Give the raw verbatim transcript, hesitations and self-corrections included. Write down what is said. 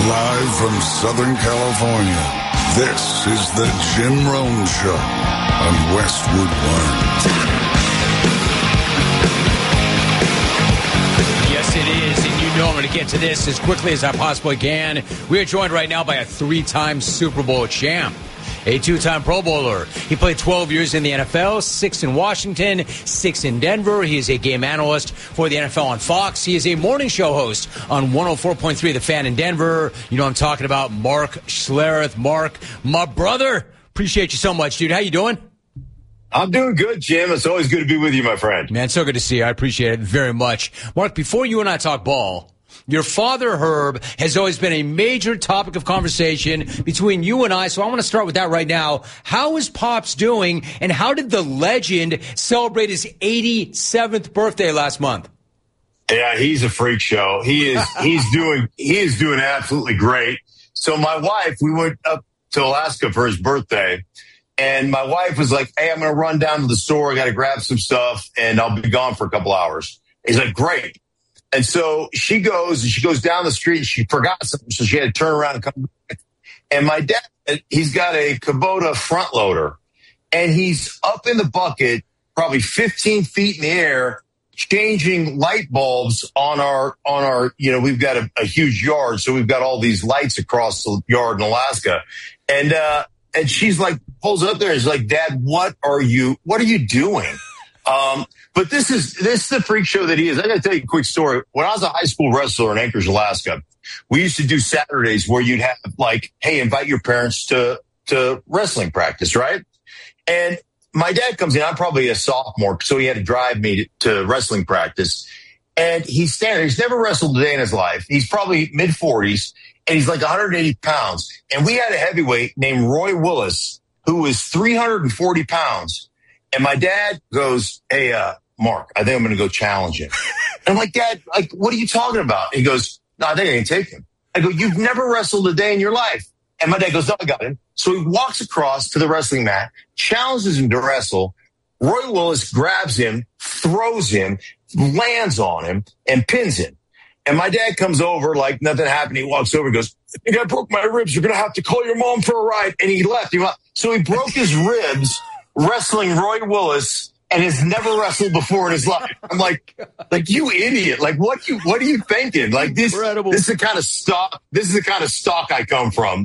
Live from Southern California, this is the Jim Rome Show on Westwood One. Yes, it is, and you know I'm going to get to this as quickly as I possibly can. We are joined right now by a three-time Super Bowl champ, a two-time Pro Bowler. He played twelve years in the N F L, six in Washington, six in Denver. He is a game analyst for the N F L on Fox. He is a morning show host on one oh four point three The Fan in Denver. You know I'm talking about Mark Schlereth. Mark, my brother, appreciate you so much, dude. How you doing? I'm doing good, Jim. It's always good to be with you, my friend. Man, so good to see you. I appreciate it very much. Mark, before you and I talk ball, your father, Herb, has always been a major topic of conversation between you and I, so I want to start with that right now. How is Pops doing, and how did the legend celebrate his eighty-seventh birthday last month? Yeah, he's a freak show. He is he's doing he is doing absolutely great. So my wife, we went up to Alaska for his birthday, and my wife was like, "Hey, I'm going to run down to the store. I got to grab some stuff, and I'll be gone for a couple hours." He's like, "Great." And so she goes, and she goes down the street. She forgot something, so she had to turn around and come back. And my dad, he's got a Kubota front loader, and he's up in the bucket, probably fifteen feet in the air, changing light bulbs on our, on our, you know, we've got a, a huge yard, so we've got all these lights across the yard in Alaska. And, uh, and she's like, pulls up there and is like, "Dad, what are you, what are you doing?" Um, but this is, this is the freak show that he is. I got to tell you a quick story. When I was a high school wrestler in Anchorage, Alaska, we used to do Saturdays where you'd have like, "Hey, invite your parents to, to wrestling practice," right? And my dad comes in, I'm probably a sophomore, so he had to drive me to, to wrestling practice. And he's standing, he's never wrestled a day in his life. He's probably mid forties, and he's like one hundred eighty pounds. And we had a heavyweight named Roy Willis, who was three hundred forty pounds. And my dad goes, "Hey, uh, Mark, I think I'm going to go challenge him." And I'm like, "Dad, like, what are you talking about?" He goes, "No, I think I can take him." I go, "You've never wrestled a day in your life." And my dad goes, "No, I got him." So he walks across to the wrestling mat, challenges him to wrestle. Roy Willis grabs him, throws him, lands on him, and pins him. And my dad comes over like nothing happened. He walks over and goes, "I think I broke my ribs. You're going to have to call your mom for a ride." And he left. He left. So he broke his ribs wrestling Roy Willis, and has never wrestled before in his life. I'm like, like you idiot! Like what you what are you thinking? Like this, Incredible. This is the kind of stock. This is the kind of stock I come from.